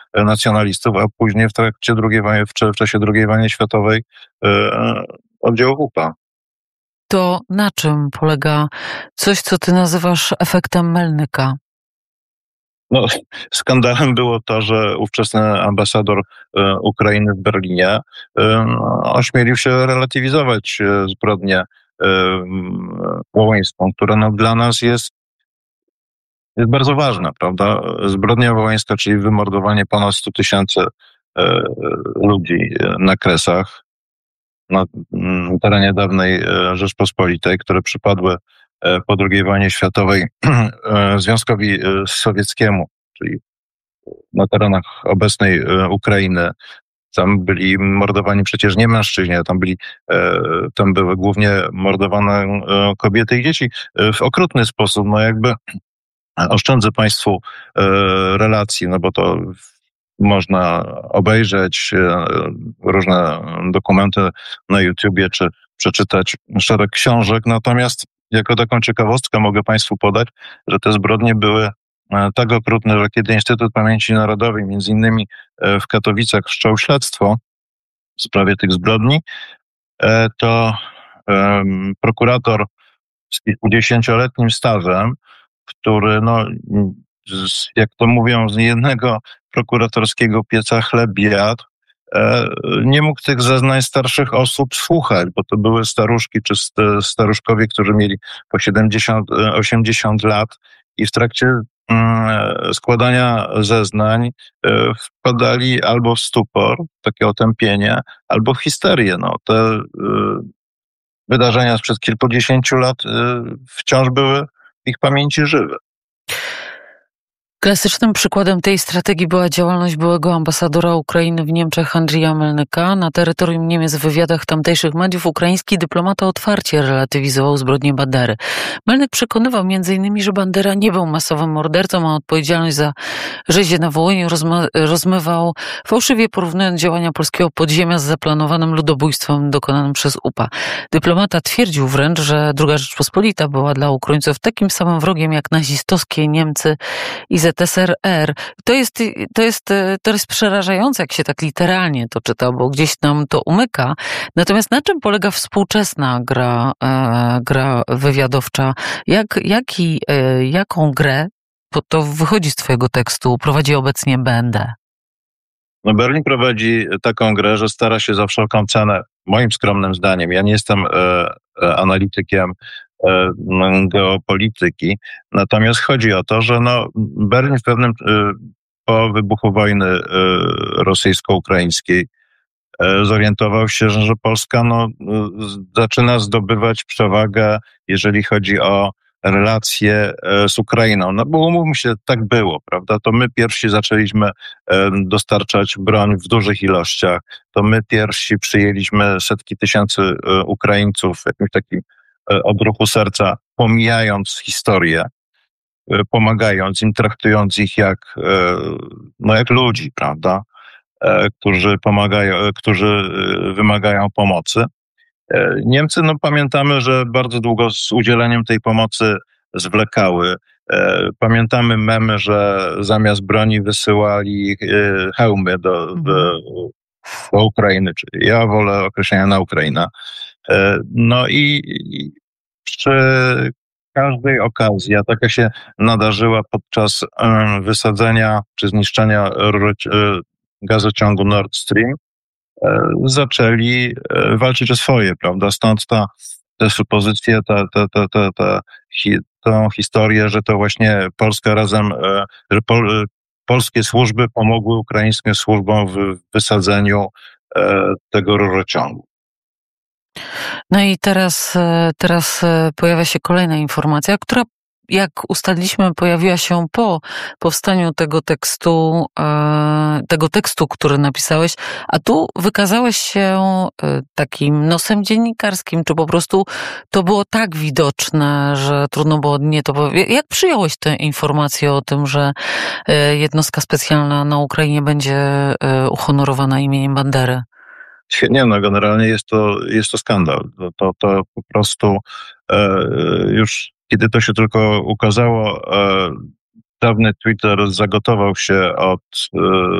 nacjonalistów, a później w czasie II wojny światowej oddziałów UPA. To na czym polega coś, co ty nazywasz efektem Melnyka? No, skandalem było to, że ówczesny ambasador Ukrainy w Berlinie ośmielił się relatywizować zbrodnię wołyńską, która dla nas jest bardzo ważna, prawda? Zbrodnia wołyńska, czyli wymordowanie ponad 100 000 ludzi na Kresach, na terenie dawnej Rzeczpospolitej, które przypadły po II wojnie światowej Związkowi Sowieckiemu, czyli na terenach obecnej Ukrainy. Tam byli mordowani przecież nie mężczyźni, tam były głównie mordowane kobiety i dzieci w okrutny sposób. No jakby oszczędzę Państwu relacji, no bo to można obejrzeć różne dokumenty na YouTubie, czy przeczytać szereg książek. Natomiast jako taką ciekawostkę mogę Państwu podać, że te zbrodnie były tak okrutne, że kiedy Instytut Pamięci Narodowej między innymi w Katowicach wszczął śledztwo w sprawie tych zbrodni, to prokurator z kilkudziesięcioletnim stażem, który, no, jak to mówią, z jednego prokuratorskiego pieca chleb jadł, nie mógł tych zeznań starszych osób słuchać, bo to były staruszki czy staruszkowie, którzy mieli po 70-80 lat i w trakcie składania zeznań wpadali albo w stupor, takie otępienie, albo w histerię. No, te wydarzenia sprzed kilkudziesięciu lat wciąż były w ich pamięci żywe. Klasycznym przykładem tej strategii była działalność byłego ambasadora Ukrainy w Niemczech Andrija Melnyka. Na terytorium Niemiec w wywiadach tamtejszych mediów ukraiński dyplomata otwarcie relatywizował zbrodnie Bandery. Melnyk przekonywał m.in., że Bandera nie był masowym mordercą, a odpowiedzialność za rzezie na Wołyniu rozmywał, fałszywie porównując działania polskiego podziemia z zaplanowanym ludobójstwem dokonanym przez UPA. Dyplomata twierdził wręcz, że II Rzeczpospolita była dla Ukraińców takim samym wrogiem jak nazistowskie Niemcy i ZSRR. To jest przerażające, jak się tak literalnie to czyta, bo gdzieś nam to umyka. Natomiast na czym polega współczesna gra wywiadowcza? Jaką grę, bo to wychodzi z twojego tekstu, prowadzi obecnie BND? No, Berlin prowadzi taką grę, że stara się za wszelką cenę, moim skromnym zdaniem, ja nie jestem analitykiem geopolityki, natomiast chodzi o to, że no, Berlin po wybuchu wojny rosyjsko-ukraińskiej zorientował się, że Polska zaczyna zdobywać przewagę, jeżeli chodzi o relacje z Ukrainą. No bo umówmy się, tak było, prawda? To my pierwsi zaczęliśmy dostarczać broń w dużych ilościach. To my pierwsi przyjęliśmy setki tysięcy Ukraińców w jakimś takim odruchu serca, pomijając historię, pomagając im, traktując ich jak ludzi, prawda? Którzy wymagają pomocy. Niemcy, pamiętamy, że bardzo długo z udzieleniem tej pomocy zwlekały. Pamiętamy memy, że zamiast broni wysyłali hełmy do Ukrainy, czyli ja wolę określenia na Ukrainę. No i przy każdej okazji, a taka się nadarzyła podczas wysadzenia czy zniszczenia gazociągu Nord Stream, zaczęli walczyć o swoje, prawda? Stąd te supozycje, tą historię, że to właśnie Polska razem, że polskie służby pomogły ukraińskim służbom w wysadzeniu tego rurociągu. No i teraz pojawia się kolejna informacja, która, jak ustaliliśmy, pojawiła się po powstaniu tego tekstu, który napisałeś, a tu wykazałeś się takim nosem dziennikarskim, czy po prostu to było tak widoczne, że trudno było nie to powiedzieć. Jak przyjąłeś tę informację o tym, że jednostka specjalna na Ukrainie będzie uhonorowana imieniem Bandery? Nie, generalnie jest to skandal. To po prostu już kiedy to się tylko ukazało, dawny Twitter zagotował się od